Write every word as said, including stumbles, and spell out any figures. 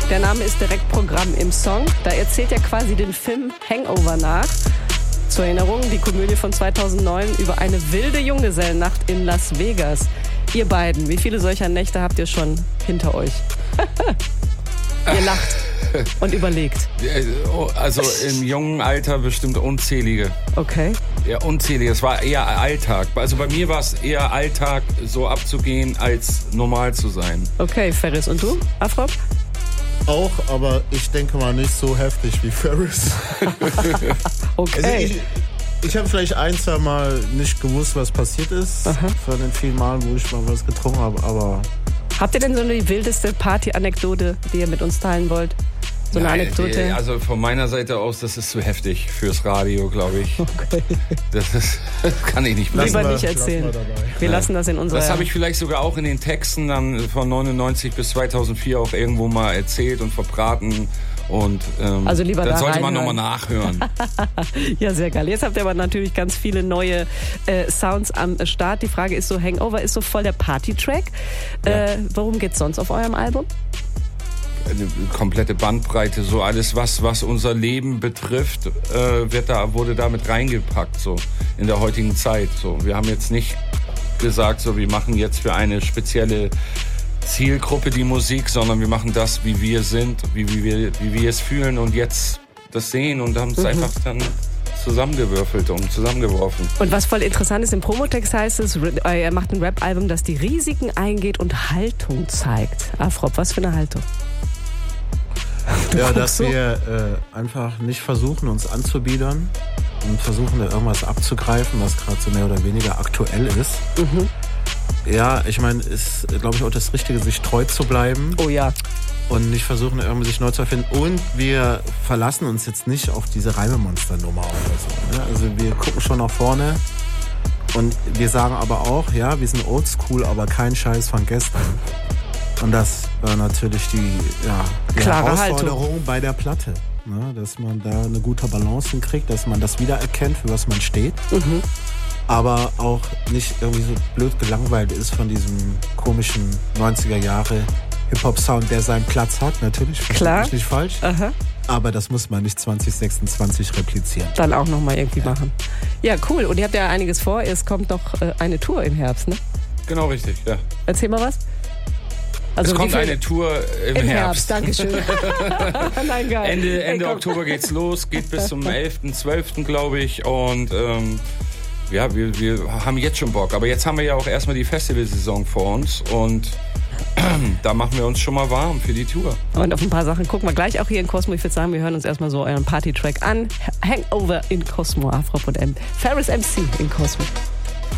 Der Name ist direkt Programm im Song. Da erzählt er quasi den Film Hangover nach. Zur Erinnerung, die Komödie von zweitausendneun über eine wilde Junggesellennacht in Las Vegas. Ihr beiden, wie viele solcher Nächte habt ihr schon hinter euch? Ihr lacht und überlegt. Also im jungen Alter bestimmt unzählige. Okay. Ja, unzählige. Es war eher Alltag. Also bei mir war es eher Alltag, so abzugehen, als normal zu sein. Okay, Ferris. Und du, Afrop? Auch, aber ich denke mal nicht so heftig wie Ferris. Okay. Also ich ich habe vielleicht ein, zwei Mal nicht gewusst, was passiert ist. Aha. Von den vielen Malen, wo ich mal was getrunken habe, aber... Habt ihr denn so eine wildeste Party-Anekdote, die ihr mit uns teilen wollt? So eine Nein, Anekdote? Also von meiner Seite aus, das ist zu heftig fürs Radio, glaube ich. Okay. Das, ist, das kann ich nicht bringen. Lieber nicht erzählen. Wir, wir ja. lassen das in unserer... Das habe ich vielleicht sogar auch in den Texten dann von neunundneunzig bis zweitausendvier auch irgendwo mal erzählt und verbraten. Und ähm, also lieber dann da sollte man reinhören. nochmal nachhören. Ja, sehr geil. Jetzt habt ihr aber natürlich ganz viele neue äh, Sounds am Start. Die Frage ist so, Hangover ist so voll der Party-Track. Ja. Äh, worum geht's sonst auf eurem Album? Eine komplette Bandbreite, so alles, was, was unser Leben betrifft, äh, wird da, wurde da mit reingepackt, so in der heutigen Zeit. So. Wir haben jetzt nicht gesagt, so, wir machen jetzt für eine spezielle Zielgruppe die Musik, sondern wir machen das, wie wir sind, wie, wie, wir, wie wir es fühlen und jetzt das sehen und haben es mhm. einfach dann zusammengewürfelt und zusammengeworfen. Und was voll interessant ist, im Promotext heißt es, er macht ein Rap-Album, das die Risiken eingeht und Haltung zeigt. Afrop, was für eine Haltung? Du ja, dass so? wir äh, einfach nicht versuchen, uns anzubiedern und versuchen, da irgendwas abzugreifen, was gerade so mehr oder weniger aktuell ist. Mhm. Ja, ich meine, ist, glaube ich, auch das Richtige, sich treu zu bleiben. Oh ja. Und nicht versuchen, irgendwie sich neu zu erfinden. Und wir verlassen uns jetzt nicht auf diese Reimemonster-Nummer oder so. Ne? Also wir gucken schon nach vorne. Und wir sagen aber auch, ja, wir sind oldschool, aber kein Scheiß von gestern. Und das war natürlich die, ja, die Klare Herausforderung Haltung bei der Platte. Ne? Dass man da eine gute Balance hinkriegt, dass man das wiedererkennt, für was man steht. Mhm. Aber auch nicht irgendwie so blöd gelangweilt ist von diesem komischen neunziger Jahre Hip-Hop-Sound, der seinen Platz hat, natürlich. Klar. Nicht falsch. Aha. Aber das muss man nicht zwanzig sechsundzwanzig replizieren. Dann auch nochmal irgendwie ja. machen. Ja, cool. Und ihr habt ja einiges vor. Es kommt noch äh, eine Tour im Herbst, ne? Genau, richtig, ja. Erzähl mal was. Also es kommt eine Tour im, im Herbst. Herbst. Dankeschön. Nein, geil. Ende, Ende Ey, Oktober geht's los, geht bis zum elften zwölften glaube ich. Und ähm, ja, wir, wir haben jetzt schon Bock. Aber jetzt haben wir ja auch erstmal die Festivalsaison vor uns. Und da machen wir uns schon mal warm für die Tour. Und auf ein paar Sachen gucken wir gleich auch hier in Cosmo. Ich würde sagen, wir hören uns erstmal so euren Party-Track an. Hangover in Cosmo, Afrop und M. Ferris M C in Cosmo.